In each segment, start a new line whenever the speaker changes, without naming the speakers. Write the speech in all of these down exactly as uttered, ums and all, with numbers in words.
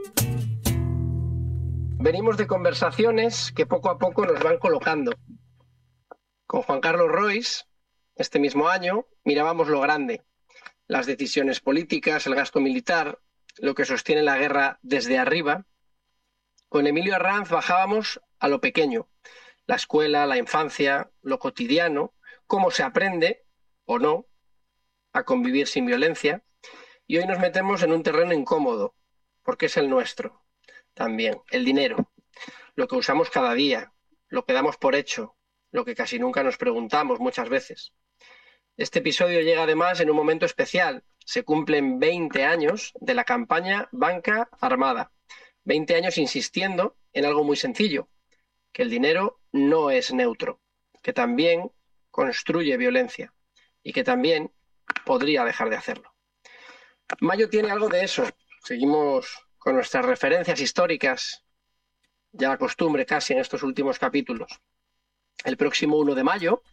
Venimos de conversaciones que poco a poco nos van colocando. Con Juan Carlos Rois, este mismo año, mirábamos lo grande, las decisiones políticas, el gasto militar, lo que sostiene la guerra desde arriba. Con Emilio Arranz bajábamos a lo pequeño, la escuela, la infancia, lo cotidiano, cómo se aprende, o no, a convivir sin violencia. Y hoy nos metemos en un terreno incómodo, porque es el nuestro también, el dinero, lo que usamos cada día, lo que damos por hecho, lo que casi nunca nos preguntamos muchas veces. Este episodio llega además en un momento especial. Se cumplen veinte años de la campaña Banca Armada. veinte años insistiendo en algo muy sencillo, que el dinero no es neutro, que también construye violencia y que también podría dejar de hacerlo. Mayo tiene algo de eso. Seguimos con nuestras referencias históricas, ya costumbre casi en estos últimos capítulos. El próximo uno de mayo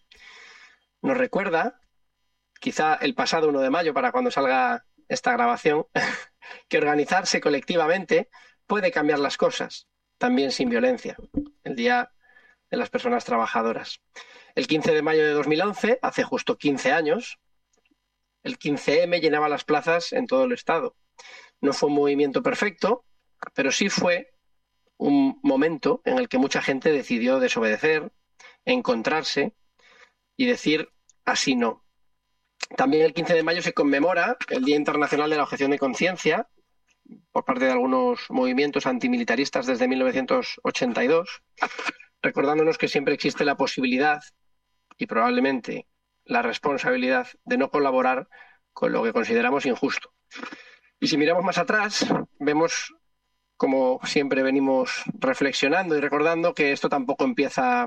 nos recuerda, quizá el pasado uno de mayo para cuando salga esta grabación, que organizarse colectivamente puede cambiar las cosas, también sin violencia. El Día de las Personas Trabajadoras. El quince de mayo de dos mil once, hace justo quince años, el quince eme llenaba las plazas en todo el estado. No fue un movimiento perfecto, pero sí fue un momento en el que mucha gente decidió desobedecer, encontrarse y decir así no. También el quince de mayo se conmemora el Día Internacional de la Objeción de Conciencia por parte de algunos movimientos antimilitaristas desde mil novecientos ochenta y dos, recordándonos que siempre existe la posibilidad y probablemente la responsabilidad de no colaborar con lo que consideramos injusto. Y si miramos más atrás, vemos, como siempre venimos reflexionando y recordando, que esto tampoco empieza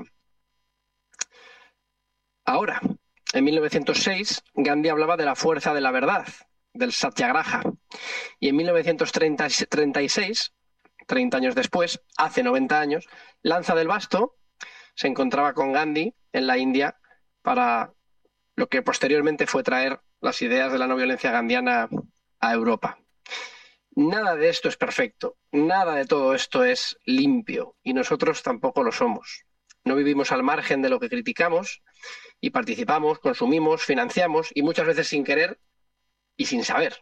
ahora. En mil novecientos seis, Gandhi hablaba de la fuerza de la verdad, del satyagraha. Y en mil novecientos treinta y seis, treinta años después, hace noventa años, Lanza del Basto se encontraba con Gandhi en la India para lo que posteriormente fue traer las ideas de la no violencia gandhiana a Europa. Nada de esto es perfecto, nada de todo esto es limpio y nosotros tampoco lo somos. No vivimos al margen de lo que criticamos y participamos, consumimos, financiamos y muchas veces sin querer y sin saber.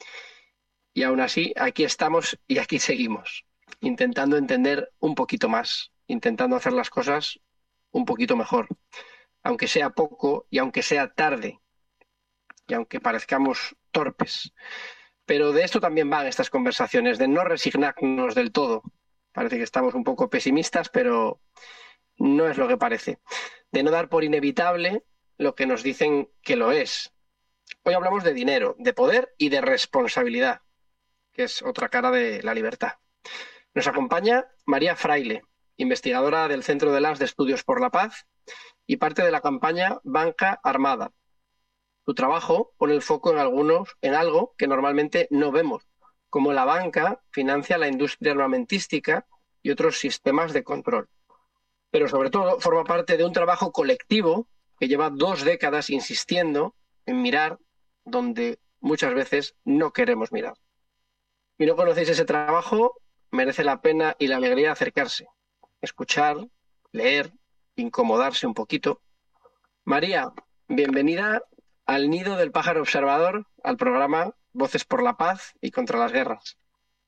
Y aún así, aquí estamos y aquí seguimos, intentando entender un poquito más, intentando hacer las cosas un poquito mejor, aunque sea poco y aunque sea tarde y aunque parezcamos torpes. Pero de esto también van estas conversaciones, de no resignarnos del todo. Parece que estamos un poco pesimistas, pero no es lo que parece. De no dar por inevitable lo que nos dicen que lo es. Hoy hablamos de dinero, de poder y de responsabilidad, que es otra cara de la libertad. Nos acompaña María Fraile, investigadora del Centro de las de Estudios por la Paz y parte de la campaña Banca Armada. Su trabajo pone el foco en, algunos, en algo que normalmente no vemos, como la banca financia la industria armamentística y otros sistemas de control. Pero sobre todo forma parte de un trabajo colectivo que lleva dos décadas insistiendo en mirar donde muchas veces no queremos mirar. Si no conocéis ese trabajo, merece la pena y la alegría acercarse, escuchar, leer, incomodarse un poquito. María, bienvenida al Nido del Pájaro Observador, al programa Voces por la Paz y contra las Guerras.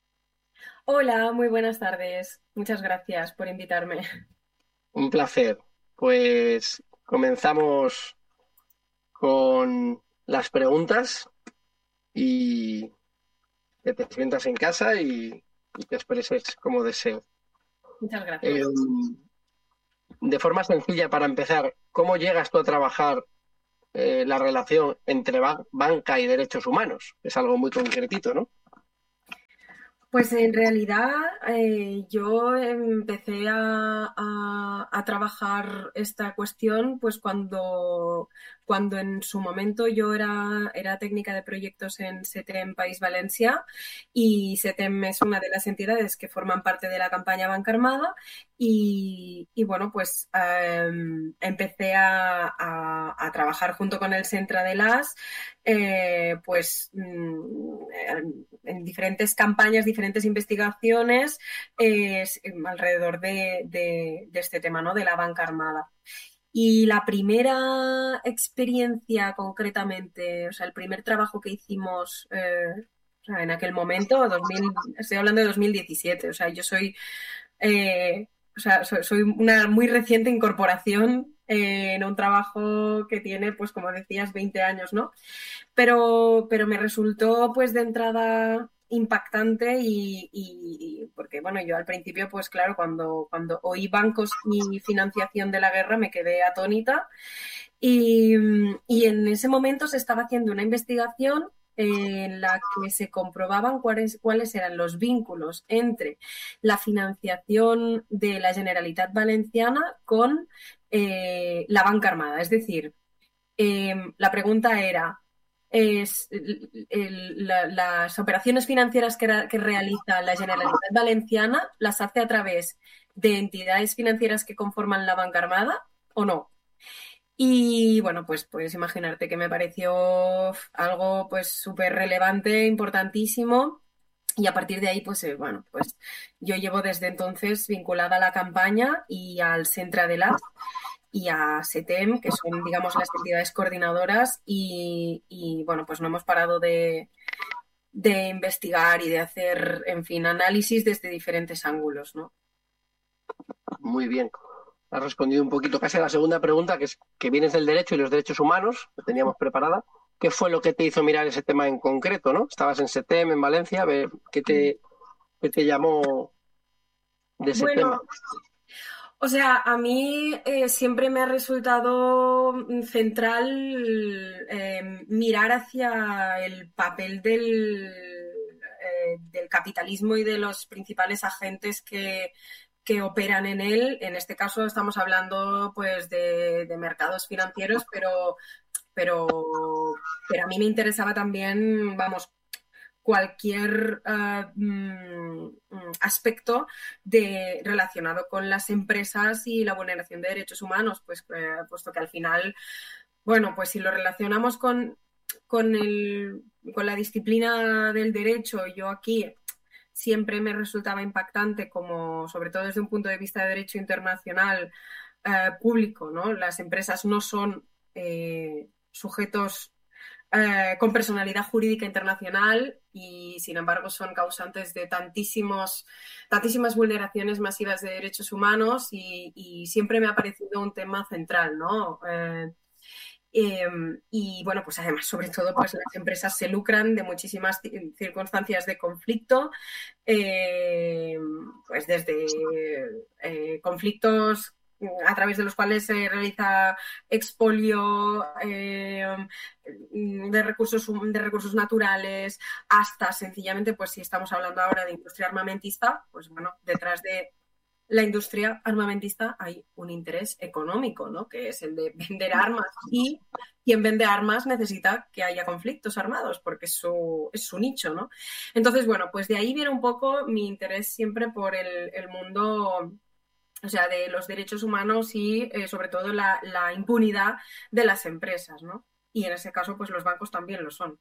Hola, muy buenas tardes. Muchas gracias por invitarme.
Un placer. Pues comenzamos con las preguntas y que te sientas en casa y, y que expreses como deseo.
Muchas
Eh,
gracias.
de forma sencilla, para empezar, ¿cómo llegas tú a trabajar eh, la relación entre ban- banca y derechos humanos? Es algo muy concretito, ¿no?
Pues en realidad eh, yo empecé a, a- a trabajar esta cuestión pues cuando, cuando en su momento yo era, era técnica de proyectos en SETEM País Valencia y SETEM es una de las entidades que forman parte de la campaña Banca Armada y, y bueno, pues eh, empecé a, a- a trabajar junto con el Centre de las eh, pues en diferentes campañas, diferentes investigaciones eh, alrededor de, de, de este tema, ¿no? De la banca armada. Y la primera experiencia concretamente, o sea, el primer trabajo que hicimos eh, o sea, en aquel momento, dos mil, estoy hablando de dos mil diecisiete, o sea, yo soy, eh, o sea, soy, soy una muy reciente incorporación eh, en un trabajo que tiene, pues como decías, veinte años, ¿no? Pero, pero me resultó, pues de entrada impactante y, y, porque bueno, yo al principio pues claro, cuando, cuando oí bancos y financiación de la guerra me quedé atónita y, y en ese momento se estaba haciendo una investigación en la que se comprobaban cuáles, cuáles eran los vínculos entre la financiación de la Generalitat Valenciana con eh, la banca armada, es decir, eh, la pregunta era es el, el, la, las operaciones financieras que, que realiza la Generalitat Valenciana las hace a través de entidades financieras que conforman la banca armada o no. Y bueno, pues puedes imaginarte que me pareció algo pues súper relevante, importantísimo. Y a partir de ahí, pues eh, bueno, pues yo llevo desde entonces vinculada a la campaña y al Centre de l'A y a SETEM, que son, digamos, las entidades coordinadoras y, y bueno, pues no hemos parado de, de investigar y de hacer, en fin, análisis desde diferentes ángulos, ¿no?
Muy bien. Has respondido un poquito casi a la segunda pregunta, que es que vienes del derecho y los derechos humanos, que teníamos preparada. ¿Qué fue lo que te hizo mirar ese tema en concreto, no? Estabas en SETEM, en Valencia, ¿qué te, qué te llamó de ese
bueno,
tema?
O sea, a mí eh, siempre me ha resultado central eh, mirar hacia el papel del, eh, del capitalismo y de los principales agentes que, que operan en él. En este caso estamos hablando pues de, de mercados financieros, pero, pero, pero a mí me interesaba también, vamos, cualquier uh, aspecto de, relacionado con las empresas y la vulneración de derechos humanos, pues eh, puesto que al final, bueno, pues si lo relacionamos con, con, el, con la disciplina del derecho, yo aquí siempre me resultaba impactante como, sobre todo desde un punto de vista de derecho internacional eh, público, ¿no? Las empresas no son eh, sujetos Eh, con personalidad jurídica internacional y, sin embargo, son causantes de tantísimos, tantísimas vulneraciones masivas de derechos humanos y, y siempre me ha parecido un tema central, ¿no? Eh, eh, y, bueno, pues además, sobre todo, pues las empresas se lucran de muchísimas circunstancias de conflicto, eh, pues desde eh, conflictos a través de los cuales se realiza expolio eh, de, recursos, de recursos naturales, hasta sencillamente, pues si estamos hablando ahora de industria armamentista, pues bueno, detrás de la industria armamentista hay un interés económico, ¿no? Que es el de vender armas y quien vende armas necesita que haya conflictos armados porque es su, es su nicho, ¿no? Entonces, bueno, pues de ahí viene un poco mi interés siempre por el, el mundo, o sea, de los derechos humanos y eh, sobre todo la, la impunidad de las empresas, ¿no? Y en ese caso, pues los bancos también lo son.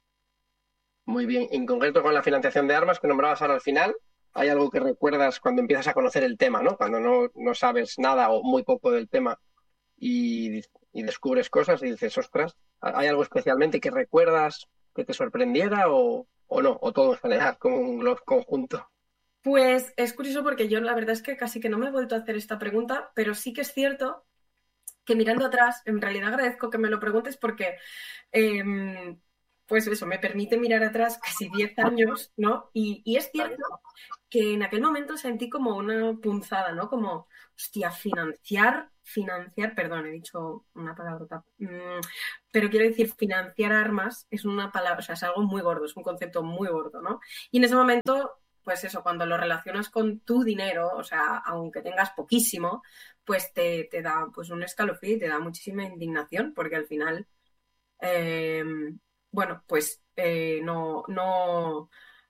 Muy bien. En concreto con la financiación de armas que nombrabas ahora al final, ¿hay algo que recuerdas cuando empiezas a conocer el tema, ¿no? Cuando no, no sabes nada o muy poco del tema y, y descubres cosas y dices, ostras, ¿hay algo especialmente que recuerdas que te sorprendiera o, o no? O todo en general, como un conjunto.
Pues es curioso porque yo la verdad es que casi que no me he vuelto a hacer esta pregunta, pero sí que es cierto que mirando atrás, en realidad agradezco que me lo preguntes porque, eh, pues eso, me permite mirar atrás casi diez años, ¿no? Y, y es cierto que en aquel momento sentí como una punzada, ¿no? Como, hostia, financiar, financiar, perdón, he dicho una palabrota, mm, pero quiero decir, financiar armas es una palabra, o sea, es algo muy gordo, es un concepto muy gordo, ¿no? Y en ese momento, pues eso, cuando lo relacionas con tu dinero, o sea, aunque tengas poquísimo, pues te, te da pues un escalofrío y te da muchísima indignación, porque al final, eh, bueno, pues eh, no, no,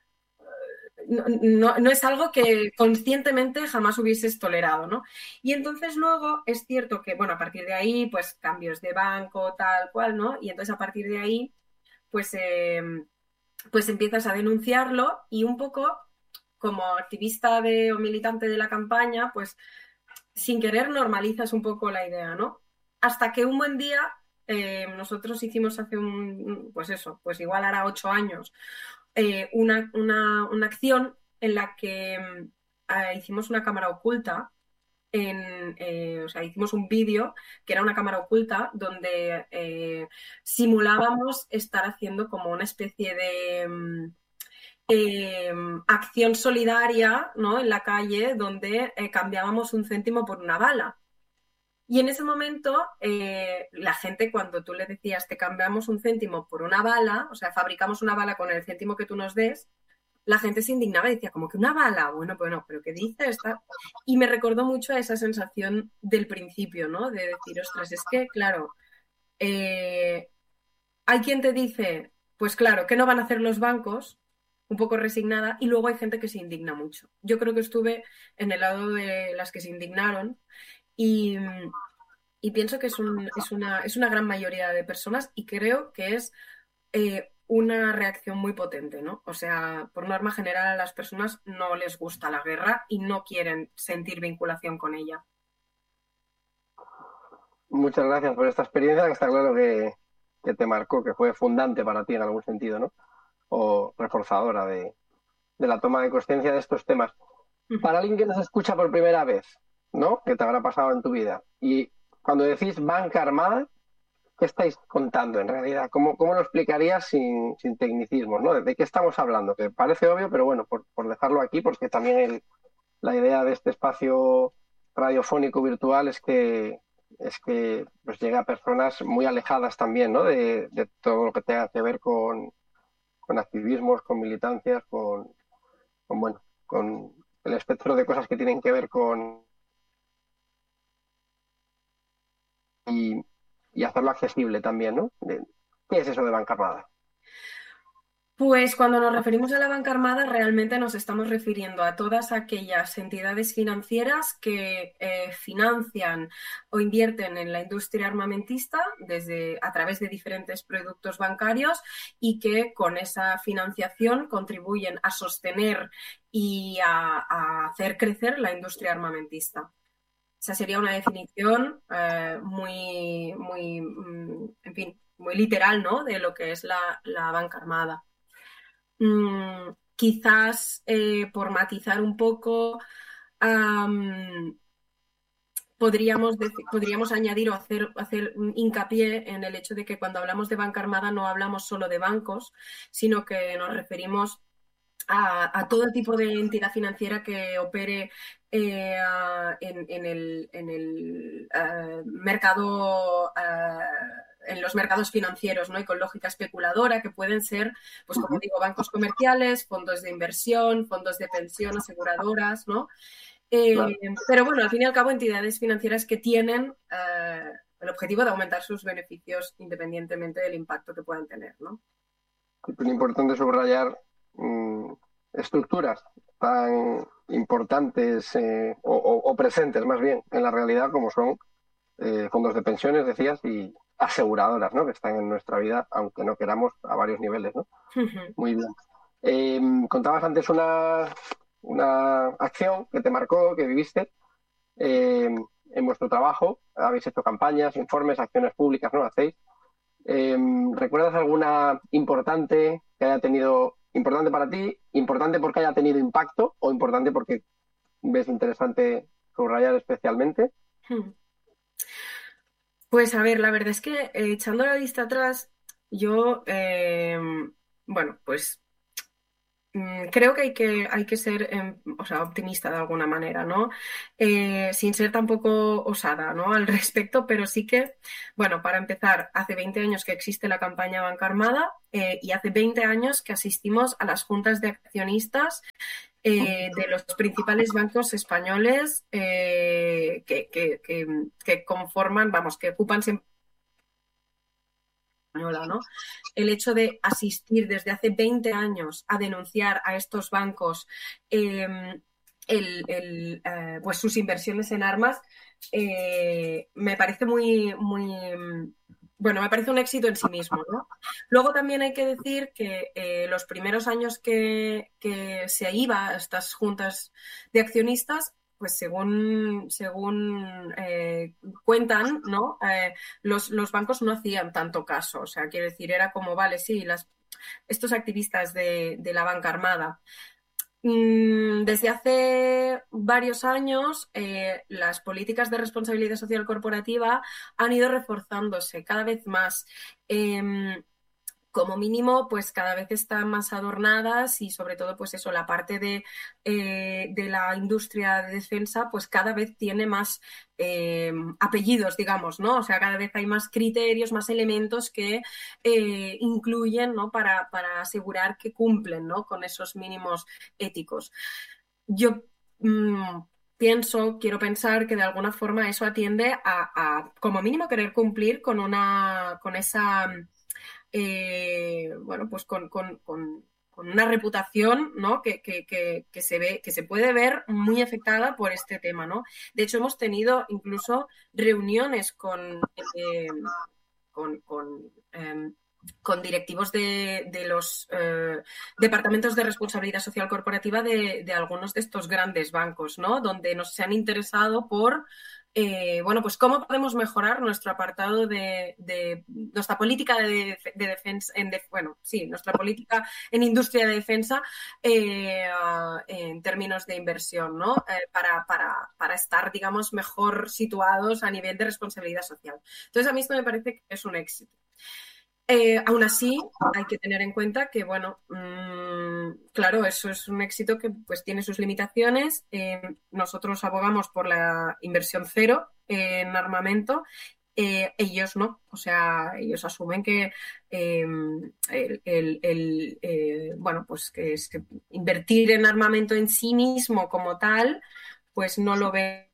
no, no, no es algo que conscientemente jamás hubieses tolerado, ¿no? Y entonces luego es cierto que, bueno, a partir de ahí, pues cambios de banco, tal cual, ¿no? Y entonces a partir de ahí, pues, eh, pues empiezas a denunciarlo y un poco como activista de, o militante de la campaña, pues sin querer normalizas un poco la idea, ¿no? Hasta que un buen día eh, nosotros hicimos hace un, pues eso, pues igual hará ocho años, eh, una, una, una acción en la que eh, hicimos una cámara oculta. En, eh, o sea, hicimos un vídeo que era una cámara oculta donde eh, simulábamos estar haciendo como una especie de eh, acción solidaria, ¿no? En la calle donde eh, cambiábamos un céntimo por una bala. Y en ese momento, eh, la gente, cuando tú le decías te cambiamos un céntimo por una bala, o sea, fabricamos una bala con el céntimo que tú nos des, la gente se indignaba y decía, como que una bala, bueno, bueno, pero ¿qué dice esta? Y me recordó mucho a esa sensación del principio, ¿no? De decir, ostras, es que, claro, eh, hay quien te dice, pues claro, ¿qué no van a hacer los bancos? Un poco resignada, y luego hay gente que se indigna mucho. Yo creo que estuve en el lado de las que se indignaron y, y pienso que es, un, es, una, es una gran mayoría de personas y creo que es eh, una reacción muy potente, ¿no? O sea, por norma general a las personas no les gusta la guerra y no quieren sentir vinculación con ella.
Muchas gracias por esta experiencia, que está claro que, que te marcó, que fue fundante para ti en algún sentido, ¿no? O reforzadora de, de la toma de conciencia de estos temas. Para alguien que nos escucha por primera vez, ¿no? Que te habrá pasado en tu vida. Y cuando decís banca armada, ¿qué estáis contando en realidad? ¿Cómo, cómo lo explicarías sin, sin tecnicismos, ¿no? ¿De, de qué estamos hablando? Que parece obvio, pero bueno, por, por dejarlo aquí, porque también el, la idea de este espacio radiofónico virtual es que es que pues llega a personas muy alejadas también, ¿no? De, de todo lo que tenga que ver con, con activismos, con militancias, con, con, bueno, con el espectro de cosas que tienen que ver con y, y hacerlo accesible también, ¿no? De, ¿qué es eso de banca armada?
Pues cuando nos referimos a la banca armada, realmente nos estamos refiriendo a todas aquellas entidades financieras que eh, financian o invierten en la industria armamentista desde, a través de diferentes productos bancarios y que con esa financiación contribuyen a sostener y a, a hacer crecer la industria armamentista. Esa sería una definición eh, muy, muy, en fin, muy literal, ¿no? De lo que es la, la banca armada. Mm, quizás eh, por matizar un poco, um, podríamos, decir, podríamos añadir o hacer, hacer hincapié en el hecho de que cuando hablamos de banca armada no hablamos solo de bancos, sino que nos referimos a, a todo tipo de entidad financiera que opere eh, en, en el, en el uh, mercado, uh, en los mercados financieros, ¿no? Y con lógica especuladora, que pueden ser, pues como digo, bancos comerciales, fondos de inversión, fondos de pensión, aseguradoras, ¿no? Eh,
Claro.
pero bueno, al fin y al cabo, entidades financieras que tienen uh, el objetivo de aumentar sus beneficios independientemente del impacto que puedan tener, ¿no?
Es importante subrayar mmm, estructuras tan importantes eh, o, o, o presentes más bien en la realidad como son eh, fondos de pensiones, decías, y aseguradoras, ¿no? Que están en nuestra vida, aunque no queramos, a varios niveles, ¿no?
Uh-huh.
Muy bien. Eh, contabas antes una, una acción que te marcó, que viviste eh, en vuestro trabajo. Habéis hecho campañas, informes, acciones públicas, ¿no? Hacéis. Eh, ¿Recuerdas alguna importante que haya tenido, importante para ti, importante porque haya tenido impacto o importante porque ves interesante subrayar especialmente?
Uh-huh. Pues a ver, la verdad es que eh, echando la vista atrás, yo, eh, bueno, pues mm, creo que hay que, hay que ser, eh, o sea, optimista de alguna manera, ¿no? Eh, sin ser tampoco osada, ¿no? Al respecto, pero sí que, bueno, para empezar, hace veinte años que existe la campaña Banca Armada eh, y hace veinte años que asistimos a las juntas de accionistas Eh, de los principales bancos españoles eh, que, que, que, que conforman, vamos, que ocupan siempre española, ¿no? El hecho de asistir desde hace veinte años a denunciar a estos bancos eh, el, el, eh, pues sus inversiones en armas eh, me parece muy, muy, bueno, me parece un éxito en sí mismo, ¿no? Luego también hay que decir que eh, los primeros años que, que se iba a estas juntas de accionistas, pues según, según eh, cuentan, ¿no? Eh, los, los bancos no hacían tanto caso. O sea, quiero decir, era como, vale, sí, las, estos activistas de, de la banca armada. Desde hace varios años, eh, las políticas de responsabilidad social corporativa han ido reforzándose cada vez más. Eh, como mínimo, pues cada vez están más adornadas y sobre todo, pues eso, la parte de, eh, de la industria de defensa, pues cada vez tiene más eh, apellidos, digamos, ¿no? O sea, cada vez hay más criterios, más elementos que eh, incluyen, ¿no? Para, para asegurar que cumplen, ¿no? Con esos mínimos éticos. Yo mmm, pienso, quiero pensar que de alguna forma eso atiende a, a como mínimo, querer cumplir con una, con esa... Eh, bueno, pues con, con, con, con, una reputación, ¿no? que, que, que, que, se ve, que se puede ver muy afectada por este tema, ¿no? De hecho, hemos tenido incluso reuniones con, eh, con, con, eh, con directivos de, de los eh, departamentos de responsabilidad social corporativa de, de algunos de estos grandes bancos, ¿no? Donde nos se han interesado por Eh, bueno, pues cómo podemos mejorar nuestro apartado de, de nuestra política de, de defensa, en de, bueno, sí, nuestra política en industria de defensa eh, en términos de inversión, ¿no? Eh, para, para, para estar, digamos, mejor situados a nivel de responsabilidad social. Entonces, a mí esto me parece que es un éxito. Eh, aún así, hay que tener en cuenta que, bueno, mmm, claro, eso es un éxito que pues tiene sus limitaciones. Eh, nosotros abogamos por la inversión cero en armamento. Eh, ellos no, o sea, ellos asumen que eh, el, el, el eh, bueno, pues que, es que invertir en armamento en sí mismo como tal, pues no lo ven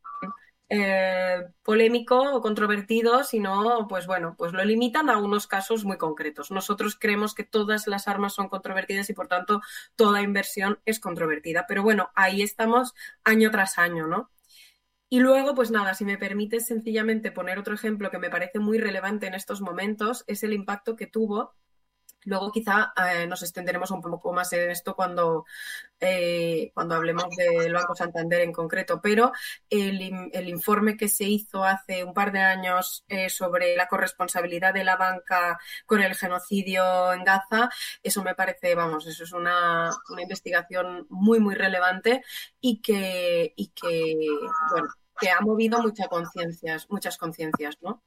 Eh, polémico o controvertido, sino, pues bueno, pues lo limitan a unos casos muy concretos. Nosotros creemos que todas las armas son controvertidas y, por tanto, toda inversión es controvertida. Pero bueno, ahí estamos año tras año, ¿no? Y luego, pues nada, si me permites sencillamente poner otro ejemplo que me parece muy relevante en estos momentos, es el impacto que tuvo. Luego quizá eh, nos extenderemos un poco más en esto cuando, eh, cuando hablemos del Banco Santander en concreto, pero el, el informe que se hizo hace un par de años eh, sobre la corresponsabilidad de la banca con el genocidio en Gaza, eso me parece, vamos, eso es una, una investigación muy, muy relevante y que, y que, bueno, que ha movido muchas conciencias, muchas conciencias, ¿no?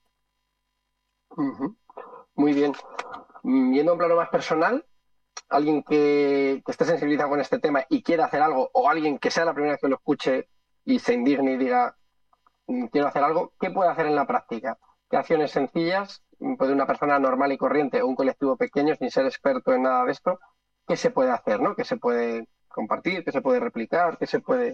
Uh-huh. Muy bien. Yendo a un plano más personal, alguien que, que esté sensibilizado con este tema y quiera hacer algo, o alguien que sea la primera vez que lo escuche y se indigne y diga, quiero hacer algo, ¿qué puede hacer en la práctica? ¿Qué acciones sencillas puede una persona normal y corriente o un colectivo pequeño, sin ser experto en nada de esto, qué se puede hacer, ¿no? ¿Qué se puede compartir? ¿Qué se puede replicar? ¿Qué se puede...?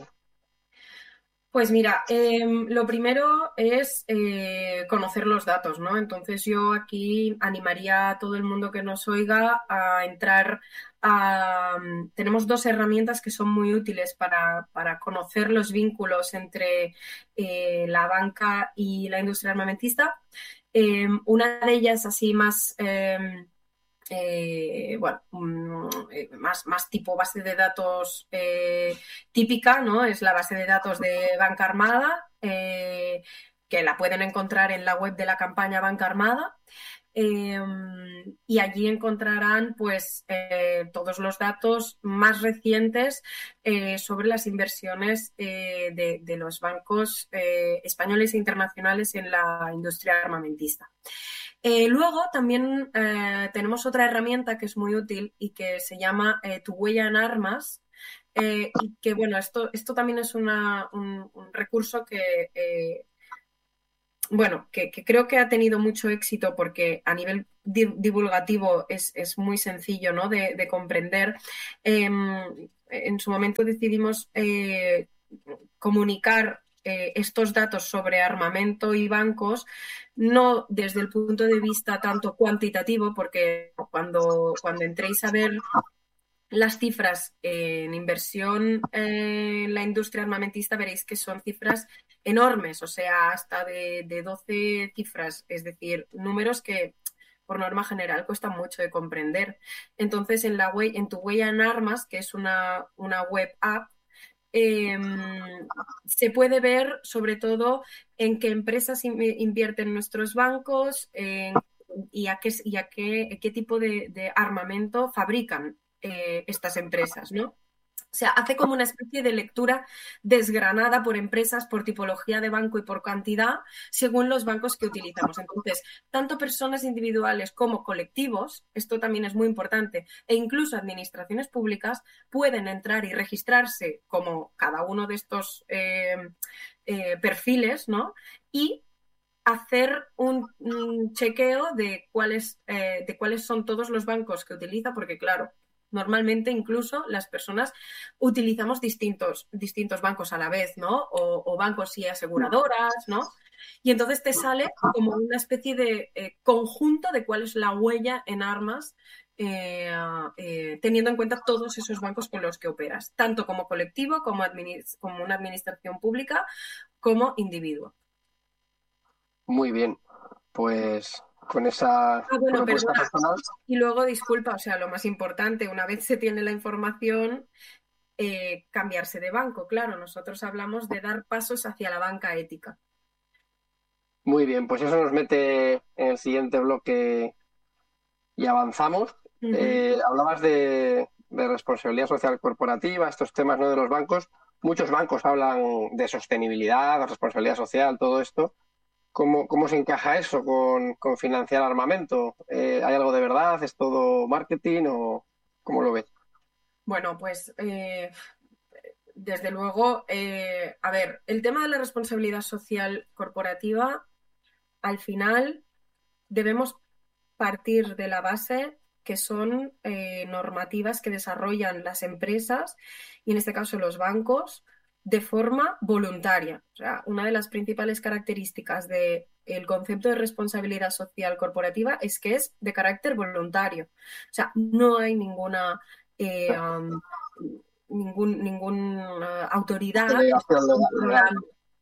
Pues mira, eh, lo primero es eh, conocer los datos, ¿no? Entonces yo aquí animaría a todo el mundo que nos oiga a entrar a... Tenemos dos herramientas que son muy útiles para, para conocer los vínculos entre eh, la banca y la industria armamentista. Eh, una de ellas así más... Eh, Eh, bueno, um, más, más tipo base de datos eh, típica, ¿no? Es la base de datos de Banca Armada, eh, que la pueden encontrar en la web de la campaña Banca Armada. Eh, y allí encontrarán pues eh, todos los datos más recientes eh, sobre las inversiones eh, de, de los bancos eh, españoles e internacionales en la industria armamentista. Eh, luego también eh, tenemos otra herramienta que es muy útil y que se llama eh, Tu huella en armas, eh, y que bueno, esto, esto también es una, un, un recurso que eh, bueno, que, que creo que ha tenido mucho éxito porque a nivel di- divulgativo es, es muy sencillo, ¿no? de, de comprender. Eh, en su momento decidimos eh, comunicar eh, estos datos sobre armamento y bancos, no desde el punto de vista tanto cuantitativo, porque cuando, cuando entréis a ver las cifras en inversión en la industria armamentista veréis que son cifras enormes, o sea, hasta de, de doce cifras, es decir, números que por norma general cuesta mucho de comprender. Entonces, en, la, en tu huella en armas, que es una, una web app, eh, se puede ver sobre todo en qué empresas invierten nuestros bancos en, y a qué, y a qué, qué tipo de, de armamento fabrican eh, estas empresas, ¿no? O sea, hace como una especie de lectura desgranada por empresas, por tipología de banco y por cantidad, según los bancos que utilizamos. Entonces, tanto personas individuales como colectivos, esto también es muy importante, e incluso administraciones públicas pueden entrar y registrarse como cada uno de estos eh, eh, perfiles, ¿no? Y hacer un, un chequeo de cuáles, eh, de cuáles son todos los bancos que utiliza, porque claro, normalmente incluso las personas utilizamos distintos, distintos bancos a la vez, ¿no? O, o bancos y aseguradoras, ¿no? Y entonces te sale como una especie de eh, conjunto de cuál es la huella en armas, eh, eh, teniendo en cuenta todos esos bancos con los que operas, tanto como colectivo, como, administ- como una administración pública, como individuo.
Muy bien, pues con esa
Ah, bueno,
propuesta
perdona.
personal.
Y luego, disculpa, o sea, lo más importante, una vez se tiene la información, eh, cambiarse de banco. Claro, nosotros hablamos de dar pasos hacia la banca ética.
Muy bien, pues eso nos mete en el siguiente bloque y avanzamos.
Uh-huh.
Eh, hablabas de, de responsabilidad social corporativa, estos temas, ¿no?, de los bancos. Muchos bancos hablan de sostenibilidad, de responsabilidad social, todo esto. ¿Cómo, cómo se encaja eso con, con financiar armamento? Eh, ¿hay algo de verdad? ¿Es todo marketing o cómo lo ves?
Bueno, pues eh, desde luego, eh, a ver, el tema de la responsabilidad social corporativa, al final debemos partir de la base que son eh, normativas que desarrollan las empresas y en este caso los bancos de forma voluntaria. O sea, una de las principales características del concepto de responsabilidad social corporativa es que es de carácter voluntario. O sea, no hay ninguna eh, um, ningún, ninguna autoridad controlando.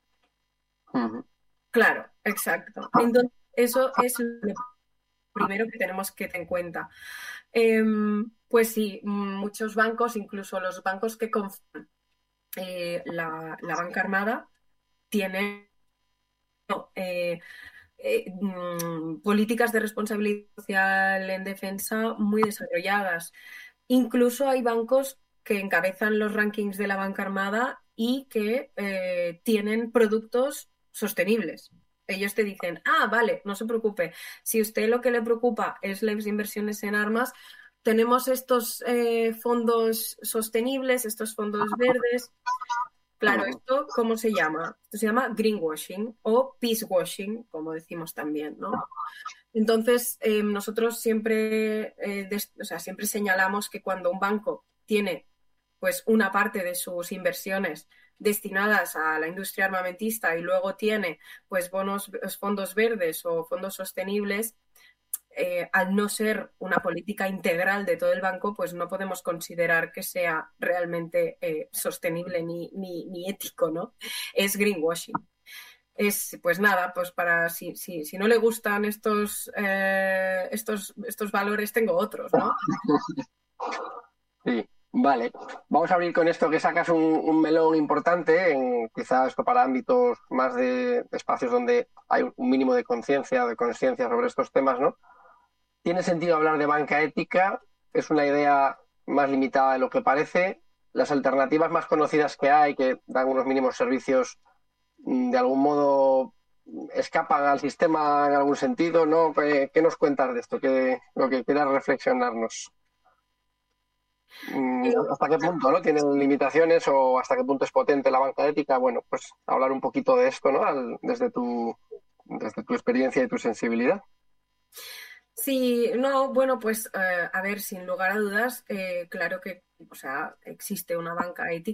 Uh-huh.
Claro, exacto. Entonces, eso es lo primero que tenemos que tener en cuenta. Eh, pues sí, muchos bancos, incluso los bancos que conforman eh, la, la banca armada, tienen no, eh, eh, mm, políticas de responsabilidad social en defensa muy desarrolladas. Incluso hay bancos que encabezan los rankings de la banca armada y que eh, tienen productos sostenibles. Ellos te dicen, ah, vale, no se preocupe, si usted lo que le preocupa es las inversiones en armas, tenemos estos eh, fondos sostenibles, estos fondos verdes. Claro,
Uh-huh.
¿esto cómo se llama? Esto se llama greenwashing o peacewashing, como decimos también, ¿no? Entonces, eh, nosotros siempre, eh, des, o sea, siempre señalamos que cuando un banco tiene pues, una parte de sus inversiones destinadas a la industria armamentista y luego tiene pues, bonos, fondos verdes o fondos sostenibles, eh, al no ser una política integral de todo el banco, pues no podemos considerar que sea realmente eh, sostenible ni, ni, ni ético, ¿no? Es greenwashing. Es, pues nada, pues para si, si, si no le gustan estos, eh, estos, estos valores, tengo otros, ¿no?
Sí, vale. Vamos a abrir con esto que sacas un, un melón importante, en, quizás esto para ámbitos más de, de espacios donde hay un mínimo de conciencia, de conciencia sobre estos temas, ¿no? ¿Tiene sentido hablar de banca ética? Es una idea más limitada de lo que parece. Las alternativas más conocidas que hay, que dan unos mínimos servicios, de algún modo escapan al sistema en algún sentido, ¿no? ¿Qué, qué nos cuentas de esto? ¿Qué, lo que quieras reflexionarnos? ¿Hasta qué punto, no? ¿Tienen limitaciones o hasta qué punto es potente la banca ética? Bueno, pues hablar un poquito de esto, ¿no? Al, desde tu, desde tu experiencia y tu sensibilidad.
Sí, no, bueno, pues eh, a ver, sin lugar a dudas, eh, claro que, o sea, existe una banca ética.